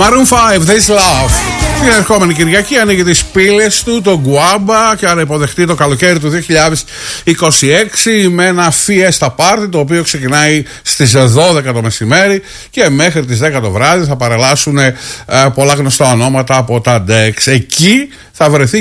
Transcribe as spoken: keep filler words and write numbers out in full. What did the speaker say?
Maroon φάιβ, This Love. Την ερχόμενη Κυριακή ανοίγει τις πύλες του το Guamba και άρα υποδεχτεί το καλοκαίρι του δύο χιλιάδες είκοσι έξι με ένα Fiesta Party, το οποίο ξεκινάει στις δώδεκα το μεσημέρι και μέχρι τις δέκα το βράδυ θα παρελάσουν ε, πολλά γνωστά ονόματα από τα Dex. Εκεί θα βρεθεί